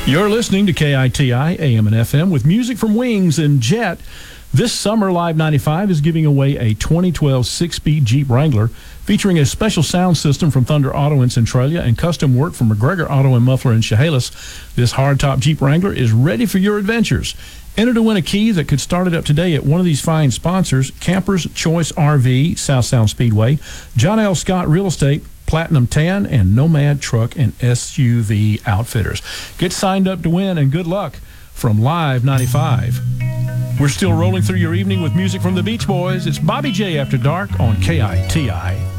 You're listening to KITI AM and FM with music from Wings and Jet. This summer, Live 95 is giving away a 2012 six-speed Jeep Wrangler featuring a special sound system from Thunder Auto in Centralia and custom work from McGregor Auto and Muffler in Chehalis. This hardtop Jeep Wrangler is ready for your adventures. Enter to win a key that could start it up today at one of these fine sponsors: Campers Choice RV, South Sound Speedway, John L. Scott Real Estate, Platinum Tan, and Nomad Truck and SUV Outfitters. Get signed up to win, and good luck from Live 95. We're still rolling through your evening with music from the Beach Boys. It's Bobby J After Dark on KITI.